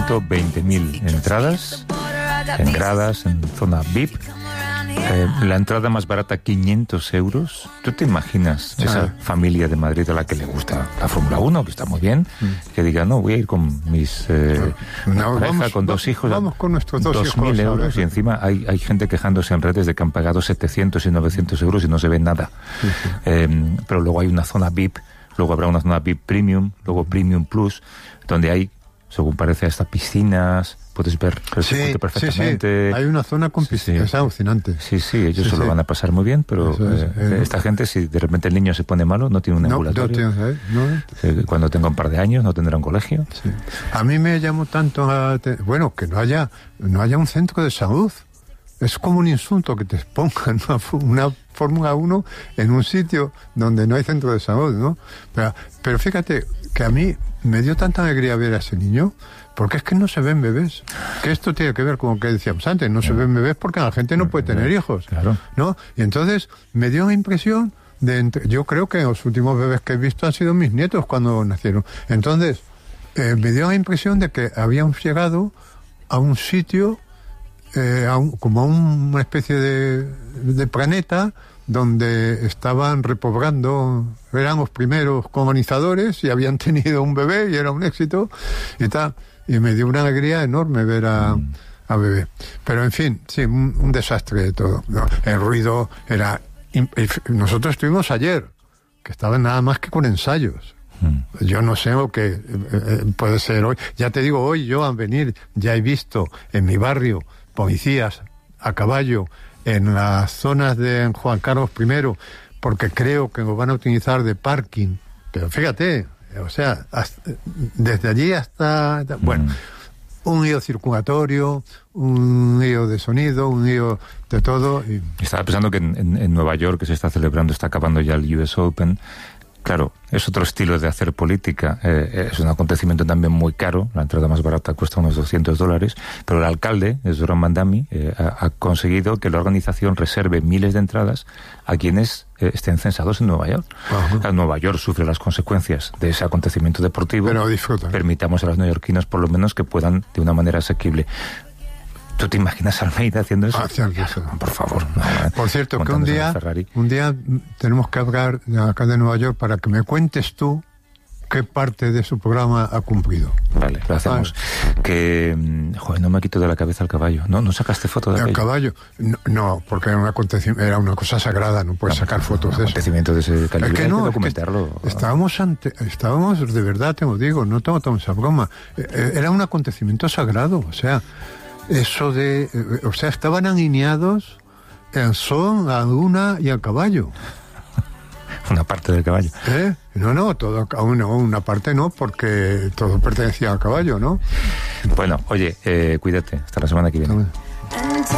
120.000 entradas, en gradas, en zona VIP. La entrada más barata, 500 euros. ¿Tú te imaginas esa familia de Madrid a la que le gusta la Fórmula 1, que está muy bien, que diga, no, voy a ir con mis pareja, con dos hijos, vamos con nuestros dos hijos, 2.000 euros, y encima hay gente quejándose en redes de que han pagado 700 y 900 euros y no se ve nada. Pero luego hay una zona VIP, luego habrá una zona VIP Premium, luego Premium Plus, donde hay, según parece, hasta piscinas, puedes ver el circuito perfectamente. Sí. Hay una zona con piscinas, es alucinante. Sí, ellos se lo van a pasar muy bien, pero esta gente, si de repente el niño se pone malo, no tiene un ambulatorio. Cuando tenga un par de años, no tendrá un colegio. Sí. A mí me llamó tanto que no haya un centro de salud. Es como un insulto que te pongan una Fórmula 1 en un sitio donde no hay centro de salud, ¿no? Pero fíjate que a mí me dio tanta alegría ver a ese niño, porque es que no se ven bebés. Que esto tiene que ver con lo que decíamos antes, no se ven bebés porque la gente no puede tener hijos, ¿no? Y entonces me dio la impresión yo creo que los últimos bebés que he visto han sido mis nietos cuando nacieron. Entonces, me dio la impresión de que habíamos llegado a un sitio, como a una especie de planeta donde estaban repoblando, eran los primeros colonizadores y habían tenido un bebé y era un éxito y tal, y me dio una alegría enorme ver a bebé. Pero en fin, sí, un desastre de todo, ¿no? El ruido era... Nosotros estuvimos ayer, que estaban nada más que con ensayos. Yo no sé lo que puede ser hoy. Ya te digo, hoy yo al venir ya he visto en mi barrio policías a caballo en las zonas de Juan Carlos I, porque creo que lo van a utilizar de parking. Pero fíjate, o sea, desde allí hasta... Bueno, un lío circulatorio, un lío de sonido, un lío de todo. Estaba pensando que en Nueva York, que se está celebrando, está acabando ya el US Open. Claro, es otro estilo de hacer política, es un acontecimiento también muy caro, la entrada más barata cuesta unos $200, pero el alcalde, Zoran Mandami, ha conseguido que la organización reserve miles de entradas a quienes estén censados en Nueva York. Nueva York sufre las consecuencias de ese acontecimiento deportivo, pero disfruta. Permitamos a los neoyorquinos por lo menos que puedan de una manera asequible. ¿Tú te imaginas a Almeida haciendo eso? Por favor. No, por cierto, que un día tenemos que hablar acá de Nueva York para que me cuentes tú qué parte de su programa ha cumplido. Vale, lo hacemos. Que, no me quito de la cabeza el caballo. ¿No sacaste foto de el caballo? No, porque era una cosa sagrada, no puedes sacar fotos de eso. Acontecimiento de ese calibre, hay que documentarlo. Estábamos, de verdad, te lo digo, no tomamos esa broma. Era un acontecimiento sagrado, o sea... estaban alineados el sol, la luna y el caballo. Una parte del caballo. No, todo, una parte no, porque todo pertenecía al caballo, ¿no? Bueno, oye, cuídate, hasta la semana que viene.